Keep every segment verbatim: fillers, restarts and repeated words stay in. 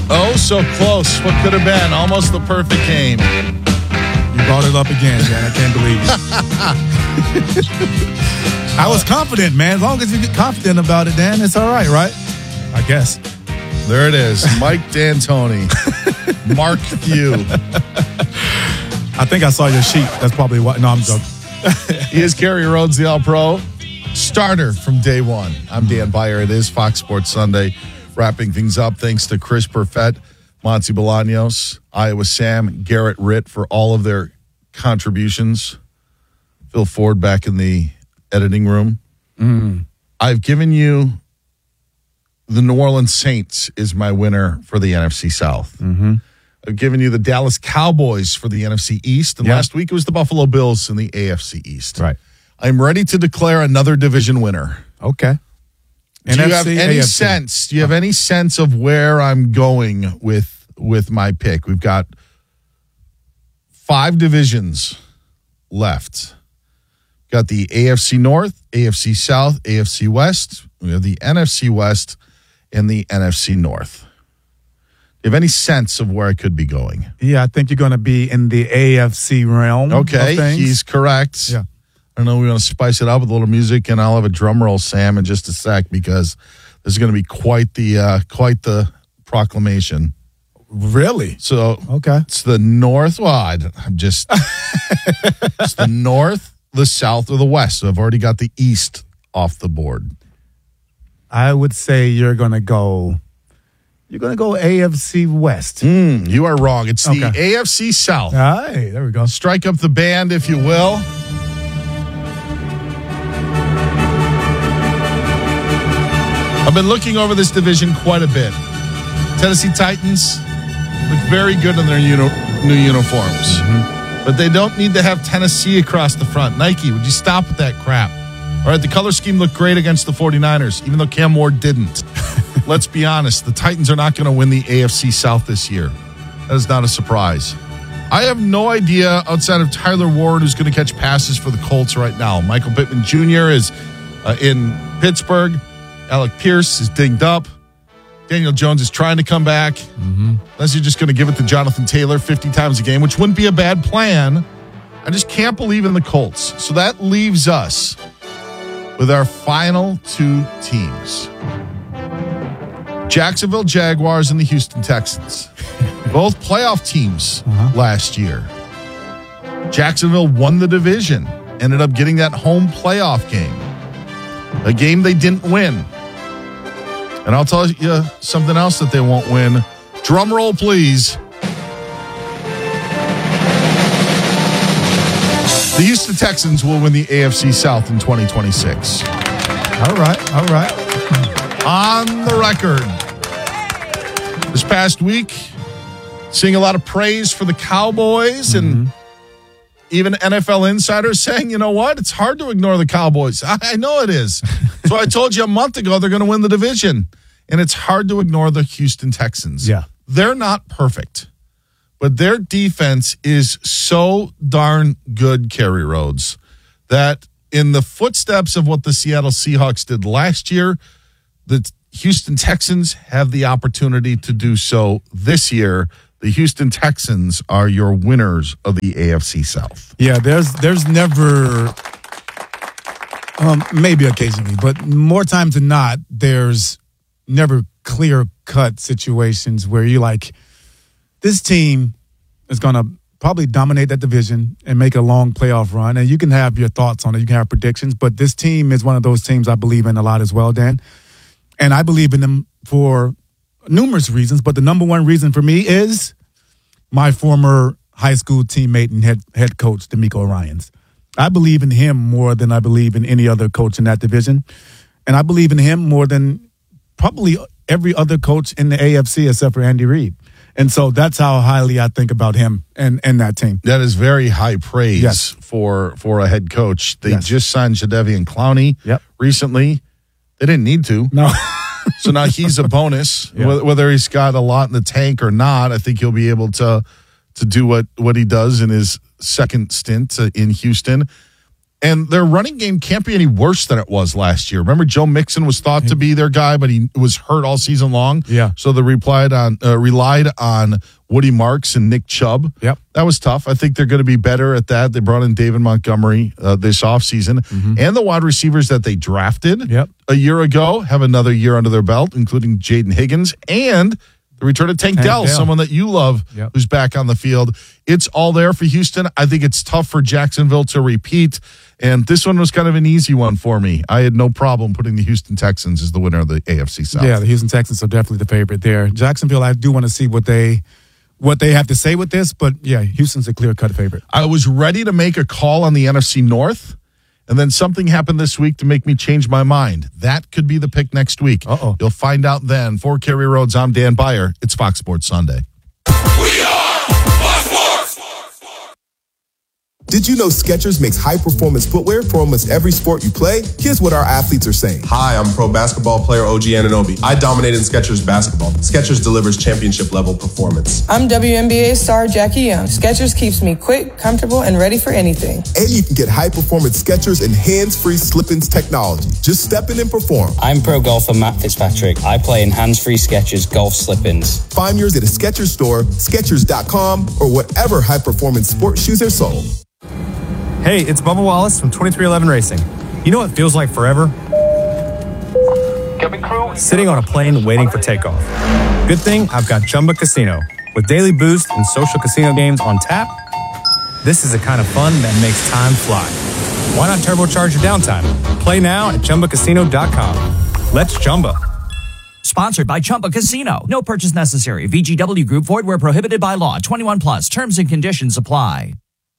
Oh, so close. What could have been? Almost the perfect game. You brought it up again, Dan. I can't believe it. I was confident, man. As long as you get confident about it, Dan, it's all right, right? I guess. There it is. Mike D'Antoni. Mark Few. I think I saw your sheet. That's probably what. No, I'm joking. He is Kerry Rhodes, the All-Pro starter from day one. I'm Dan Beyer. It is Fox Sports Sunday. Wrapping things up thanks to Chris Perfett, Monty Bolaños, Iowa Sam, Garrett Ritt for all of their contributions. Phil Ford back in the editing room. Mm. I've given you the New Orleans Saints is my winner for the N F C South. Mm-hmm. I've given you the Dallas Cowboys for the N F C East. And yeah. last week it was the Buffalo Bills in the A F C East. Right. I'm ready to declare another division winner. Okay. Do N F C, you have any A F C. sense? Do you have any sense of where I'm going with with my pick? We've got five divisions left. Got the A F C North, A F C South, A F C West. We have the N F C West and the N F C North. Do you have any sense of where I could be going? Yeah, I think you're going to be in the A F C realm. Okay, of things. he's correct. Yeah. I don't know. We want to spice it up with a little music, and I'll have a drum roll, Sam, in just a sec because this is going to be quite the uh, quite the proclamation. Really? So okay, it's the North. Well, I, I'm just it's the North, the South, or the West. So I've already got the East off the board. I would say you're going to go. You're going to go A F C West. Mm, you are wrong. It's the Okay. A F C South. All right, there we go. Strike up the band, if you will. I've been looking over this division quite a bit. Tennessee Titans look very good in their uni- new uniforms. Mm-hmm. But they don't need to have Tennessee across the front. Nike, would you stop with that crap? All right, the color scheme looked great against the 49ers, even though Cam Ward didn't. Let's be honest, the Titans are not going to win the A F C South this year. That is not a surprise. I have no idea outside of Tyler Ward who's going to catch passes for the Colts right now. Michael Pittman Junior is uh, in Pittsburgh. Alec Pierce is dinged up. Daniel Jones is trying to come back. Mm-hmm. Unless you're just going to give it to Jonathan Taylor fifty times a game, which wouldn't be a bad plan. I just can't believe in the Colts. So that leaves us with our final two teams. Jacksonville Jaguars and the Houston Texans. Both playoff teams uh-huh. last year. Jacksonville won the division. Ended up getting that home playoff game. A game they didn't win. And I'll tell you something else that they won't win. Drum roll, please. The Houston Texans will win the A F C South in twenty twenty-six. All right, all right. On the record. This past week, seeing a lot of praise for the Cowboys and Mm-hmm. even N F L insiders saying, you know what? It's hard to ignore the Cowboys. I, I know it is. So I told you a month ago they're going to win the division. And it's hard to ignore the Houston Texans. Yeah. They're not perfect. But their defense is so darn good, Kerry Rhodes, that in the footsteps of what the Seattle Seahawks did last year, the Houston Texans have the opportunity to do so this year. The Houston Texans are your winners of the A F C South. Yeah, there's there's never, um, maybe occasionally, but more times than not, there's never clear-cut situations where you're like, this team is going to probably dominate that division and make a long playoff run. And you can have your thoughts on it. You can have predictions. But this team is one of those teams I believe in a lot as well, Dan. And I believe in them for numerous reasons. But the number one reason for me is my former high school teammate and head, head coach, DeMeco Ryans. I believe in him more than I believe in any other coach in that division. And I believe in him more than probably every other coach in the A F C except for Andy Reid. And so that's how highly I think about him and, and that team. That is very high praise yes. for, for a head coach. They yes. just signed Jadeveon Clowney yep. recently. They didn't need to. No. So now he's a bonus. Yeah. Whether he's got a lot in the tank or not, I think he'll be able to to do what, what he does in his second stint in Houston. And their running game can't be any worse than it was last year. Remember, Joe Mixon was thought to be their guy, but he was hurt all season long. Yeah. So they relied on uh, relied on Woody Marks and Nick Chubb. Yep. That was tough. I think they're going to be better at that. They brought in David Montgomery uh, this offseason. Mm-hmm. And the wide receivers that they drafted yep. a year ago have another year under their belt, including Jaden Higgins and the return of Tank, Tank Dell, Dell, someone that you love, yep. who's back on the field. It's all there for Houston. I think it's tough for Jacksonville to repeat. And this one was kind of an easy one for me. I had no problem putting the Houston Texans as the winner of the A F C South. Yeah, the Houston Texans are definitely the favorite there. Jacksonville, I do want to see what they what they have to say with this, but yeah, Houston's a clear-cut favorite. I was ready to make a call on the N F C North, and then something happened this week to make me change my mind. That could be the pick next week. Uh-oh. You'll find out then. For Kerry Rhodes, I'm Dan Beyer. It's Fox Sports Sunday. We are Fox Sports! Did you know Skechers makes high-performance footwear for almost every sport you play? Here's what our athletes are saying. Hi, I'm pro basketball player O G Anunoby. I dominate in Skechers basketball. Skechers delivers championship-level performance. I'm W N B A star Jackie Young. Skechers keeps me quick, comfortable, and ready for anything. And you can get high-performance Skechers and hands-free slip-ins technology. Just step in and perform. I'm pro golfer Matt Fitzpatrick. I play in hands-free Skechers golf slip-ins. Find yours at a Skechers store, Skechers dot com, or whatever high-performance sports shoes are sold. Hey, it's Bubba Wallace from twenty-three eleven Racing. You know what feels like forever? Sitting on a plane waiting for takeoff. Good thing I've got Chumba Casino. With daily boost and social casino games on tap, this is the kind of fun that makes time fly. Why not turbocharge your downtime? Play now at Chumba Casino dot com. Let's Chumba. Sponsored by Chumba Casino. No purchase necessary. V G W Group. Void where prohibited by law. twenty-one plus. Terms and conditions apply.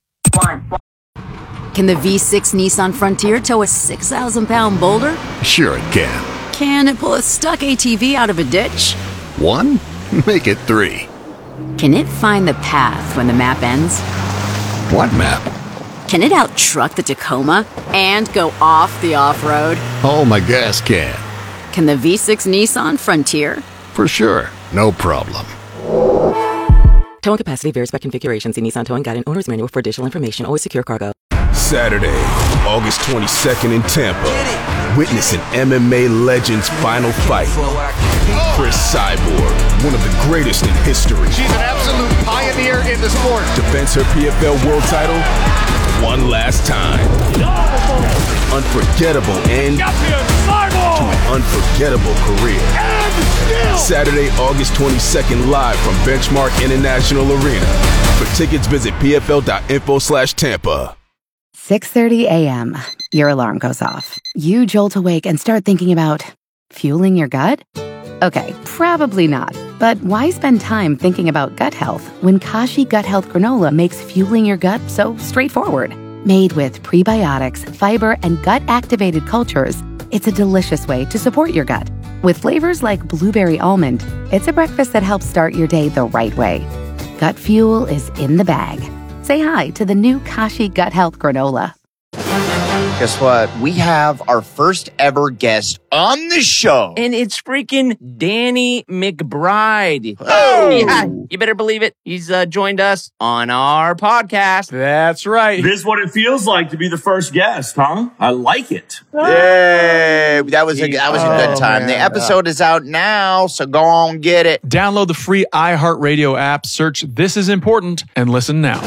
Can the V six Nissan Frontier tow a six thousand pound boulder? Sure it can. Can it pull a stuck A T V out of a ditch? One? Make it three. Can it find the path when the map ends? What map? Can it out-truck the Tacoma and go off the off-road? Oh, my gas can. Can the V six Nissan Frontier? For sure. No problem. Towing capacity varies by configuration. See Nissan Towing Guide and Owner's Manual for additional information. Always secure cargo. Saturday, August twenty-second in Tampa. Witness an M M A legend's final fight. Chris Cyborg, one of the greatest in history. She's an absolute pioneer in the sport. Defends her P F L world title one last time. Unforgettable end to an unforgettable career. Saturday, August twenty-second, live from Benchmark International Arena. For tickets, visit pfl.info slash Tampa. six thirty a.m. Your alarm goes off. You jolt awake and start thinking about fueling your gut? Okay, probably not. But why spend time thinking about gut health when Kashi Gut Health Granola makes fueling your gut so straightforward? Made with prebiotics, fiber, and gut-activated cultures, it's a delicious way to support your gut. With flavors like blueberry almond, it's a breakfast that helps start your day the right way. Gut fuel is in the bag. Say hi to the new Kashi Gut Health Granola. Guess what? We have our first ever guest on the show. And it's freaking Danny McBride. Oh! Yeah, you better believe it. He's uh, joined us on our podcast. That's right. This is what it feels like to be the first guest, huh? I like it. Yay! That was a, that was a good time. Oh, the episode is out now, so go on, get it. Download the free iHeartRadio app, search This Is Important, and listen now.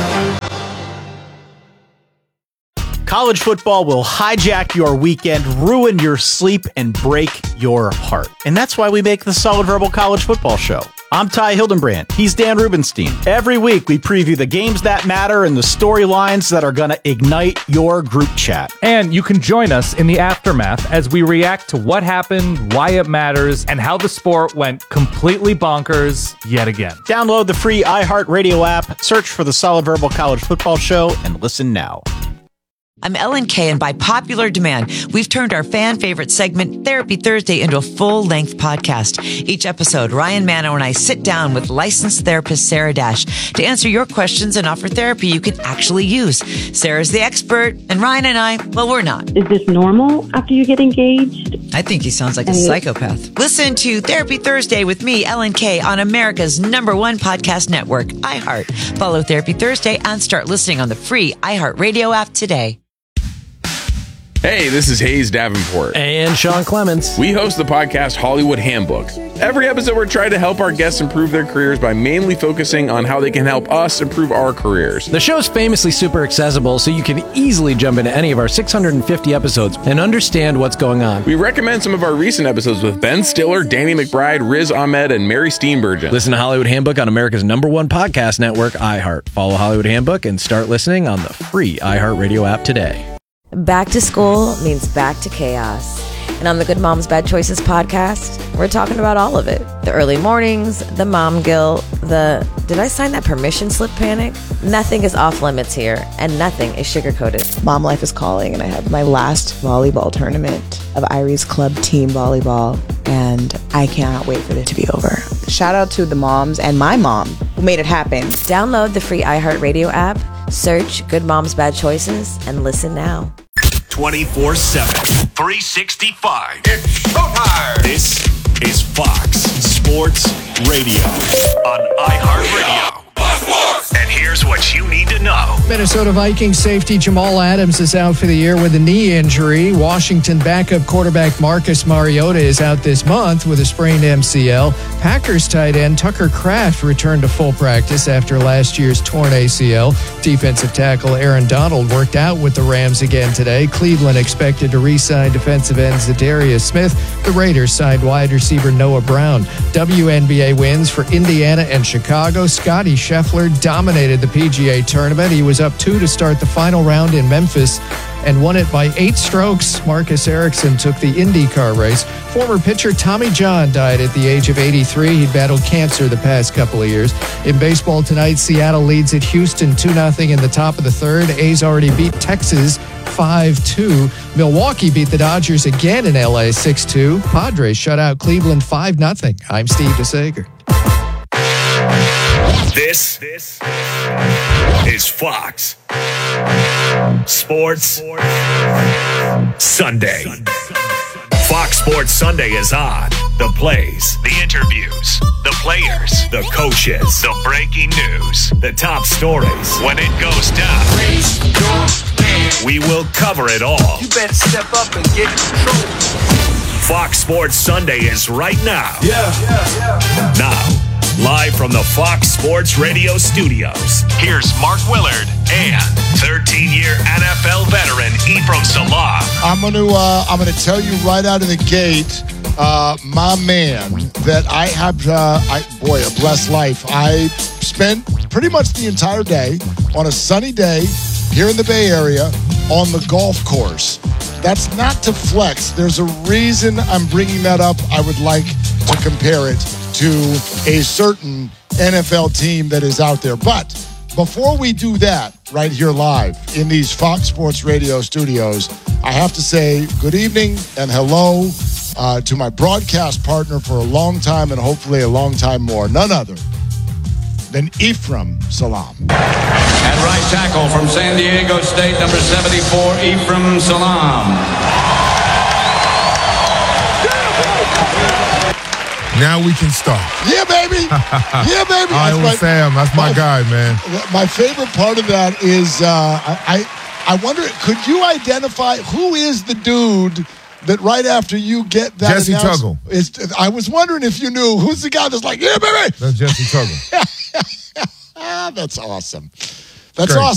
College football will hijack your weekend, ruin your sleep, and break your heart. And that's why we make the Solid Verbal College Football Show. I'm Ty Hildenbrand. He's Dan Rubenstein. Every week, we preview the games that matter and the storylines that are going to ignite your group chat. And you can join us in the aftermath as we react to what happened, why it matters, and how the sport went completely bonkers yet again. Download the free iHeartRadio app, search for the Solid Verbal College Football Show, and listen now. I'm Ellen Kay, and by popular demand, we've turned our fan favorite segment, Therapy Thursday, into a full-length podcast. Each episode, Ryan Manno and I sit down with licensed therapist Sarah Dash to answer your questions and offer therapy you can actually use. Sarah's the expert, and Ryan and I, well, we're not. Is this normal after you get engaged? I think he sounds like a psychopath. Listen to Therapy Thursday with me, Ellen Kay, on America's number one podcast network, iHeart. Follow Therapy Thursday and start listening on the free iHeartRadio app today. Hey, this is Hayes Davenport. And Sean Clements. We host the podcast Hollywood Handbook. Every episode, we're trying to help our guests improve their careers by mainly focusing on how they can help us improve our careers. The show's famously super accessible, so you can easily jump into any of our six hundred fifty episodes and understand what's going on. We recommend some of our recent episodes with Ben Stiller, Danny McBride, Riz Ahmed, and Mary Steenburgen. Listen to Hollywood Handbook on America's number one podcast network, iHeart. Follow Hollywood Handbook and start listening on the free iHeartRadio app today. Back to school means back to chaos. And on the Good Moms Bad Choices podcast, we're talking about all of it. The early mornings, the mom guilt, the did I sign that permission slip panic? Nothing is off limits here, and nothing is sugar-coated. Mom life is calling, and I have my last volleyball tournament of Irie's Club Team Volleyball, and I cannot wait for it to be over. Shout out to the moms and my mom who made it happen. Download the free iHeartRadio app, search Good Moms Bad Choices, and listen now. twenty-four seven, three sixty-five. It's showtime. This is Fox Sports Radio on iHeartRadio. And here's what you need to know. Minnesota Vikings safety Jamal Adams is out for the year with a knee injury. Washington backup quarterback Marcus Mariota is out this month with a sprained M C L. Packers tight end Tucker Kraft returned to full practice after last year's torn A C L. Defensive tackle Aaron Donald worked out with the Rams again today. Cleveland expected to re-sign defensive end Zadarius Smith. The Raiders signed wide receiver Noah Brown. W N B A wins for Indiana and Chicago. Scotty Scheffler dominated the P G A tournament. He was up two to start the final round in Memphis and won it by eight strokes. Marcus Ericsson took the IndyCar race. Former pitcher Tommy John died at the age of eighty-three. He'd battled cancer the past couple of years. In baseball tonight, Seattle leads at Houston two nothing in the top of the third. A's already beat Texas five two. Milwaukee beat the Dodgers again in L A six two. Padres shut out Cleveland five nothing. I'm Steve DeSager. This, this is Fox Sports Sunday. Fox Sports Sunday is on. The plays, the interviews, the players, the coaches, the breaking news, the top stories. When it goes down, we will cover it all. You better step up and get in control. Fox Sports Sunday is right now. Yeah, yeah, yeah. Now. Live from the Fox Sports Radio studios, here's Mark Willard and thirteen-year N F L veteran Ephraim Salaam. I'm going to uh, I'm going to tell you right out of the gate, uh, my man, that I have, uh, I, boy, a blessed life. I spent pretty much the entire day on a sunny day here in the Bay Area on the golf course. That's not to flex. There's a reason I'm bringing that up. I would like to compare it to a certain N F L team that is out there. But before we do that right here live in these Fox Sports Radio studios, I have to say good evening and hello uh, to my broadcast partner for a long time and hopefully a long time more. None other than Ephraim Salaam. At right tackle from San Diego State, number seventy-four, Ephraim Salaam. Now we can start. Yeah, baby. Yeah, baby. Iowa my, Sam, that's my, my guy, man. My favorite part of that is uh, I, I wonder, could you identify who is the dude that right after you get that Jesse Tuggle. Is, I was wondering if you knew who's the guy that's like, yeah, baby. That's Jesse Tuggle. That's awesome. That's Great. awesome.